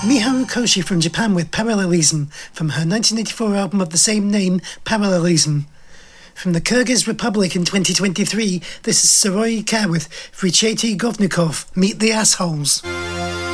Miharu Koshi from Japan with Parallelism from her 1984 album of the same name, Parallelism. From the Kyrgyz Republic in 2023, this is Saroy Ka with Vricheti Govnikov, Meet the Assholes.